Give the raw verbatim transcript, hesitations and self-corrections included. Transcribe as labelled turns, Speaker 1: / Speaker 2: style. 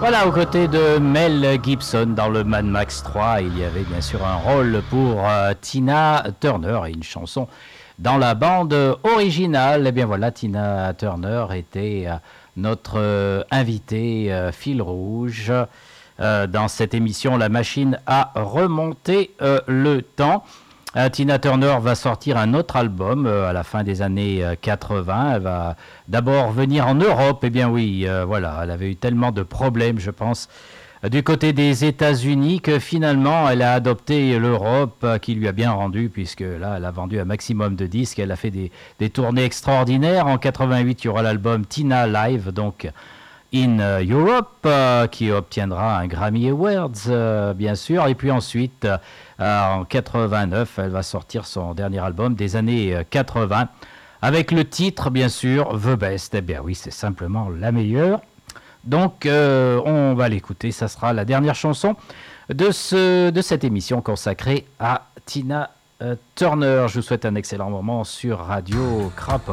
Speaker 1: Voilà, aux côtés de Mel Gibson dans le Mad Max trois, il y avait bien sûr un rôle pour euh, Tina Turner et une chanson dans la bande originale. Et bien voilà, Tina Turner était euh, notre euh, invitée euh, fil rouge euh, dans cette émission La Machine à remonter euh, le temps. Euh, Tina Turner va sortir un autre album euh, à la fin des années euh, quatre-vingts. Elle va d'abord venir en Europe. Eh bien oui, euh, voilà, elle avait eu tellement de problèmes, je pense, euh, du côté des États-Unis que finalement elle a adopté l'Europe euh, qui lui a bien rendu, puisque là elle a vendu un maximum de disques. Elle a fait des, des tournées extraordinaires. En quatre-vingt-huit, il y aura l'album Tina Live, donc in Europe, euh, qui obtiendra un Grammy Awards, euh, bien sûr. Et puis ensuite, euh, en quatre-vingt-neuf, elle va sortir son dernier album des années quatre-vingts, avec le titre, bien sûr, The Best. Eh bien oui, c'est simplement la meilleure. Donc, euh, on va l'écouter. Ça sera la dernière chanson de, ce, de cette émission consacrée à Tina euh, Turner. Je vous souhaite un excellent moment sur Radio Crapaud.